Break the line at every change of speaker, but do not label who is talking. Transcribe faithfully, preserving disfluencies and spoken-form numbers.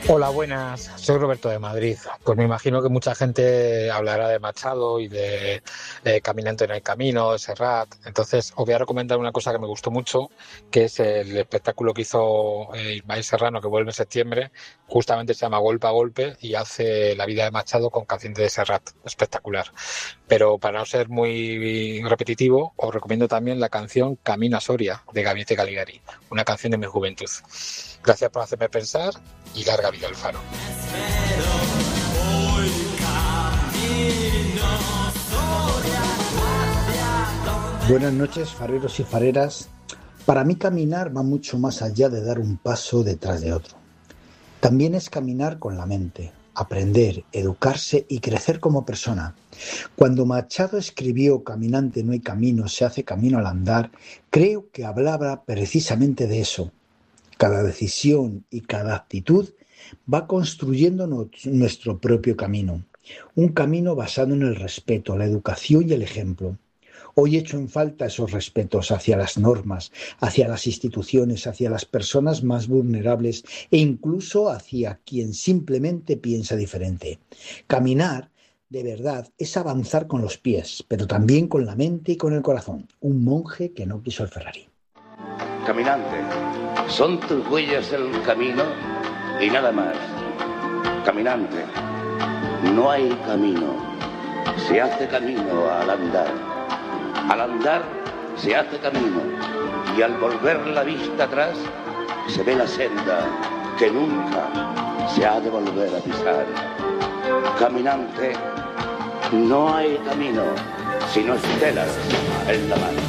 Hola, buenas. Soy Roberto de Madrid. Pues me imagino que mucha gente hablará de Machado y de, de Caminante en el Camino, de Serrat. Entonces, os voy a recomendar una cosa que me gustó mucho, que es el espectáculo que hizo eh, Ismael Serrano, que vuelve en septiembre. Justamente se llama Golpe a Golpe y hace la vida de Machado con canciones de Serrat. Espectacular. Pero para no ser muy repetitivo, os recomiendo también la canción Camino a Soria, de Gabinete Caligari, una canción de mi juventud. Gracias por hacerme pensar y larga vida al Faro.
Buenas noches, fareros y fareras. Para mí caminar va mucho más allá de dar un paso detrás de otro. También es caminar con la mente, aprender, educarse y crecer como persona. Cuando Machado escribió Caminante no hay camino, se hace camino al andar, creo que hablaba precisamente de eso. Cada decisión y cada actitud va construyendo nuestro propio camino, un camino basado en el respeto, la educación y el ejemplo. Hoy echo en falta esos respetos hacia las normas, hacia las instituciones, hacia las personas más vulnerables e incluso hacia quien simplemente piensa diferente. Caminar, de verdad, es avanzar con los pies, pero también con la mente y con el corazón. Un monje que no quiso el Ferrari.
Caminante, son tus huellas el camino y nada más. Caminante, no hay camino, se hace camino al andar. Al andar se hace camino y al volver la vista atrás se ve la senda que nunca se ha de volver a pisar. Caminante, no hay camino sino estelas en la mar.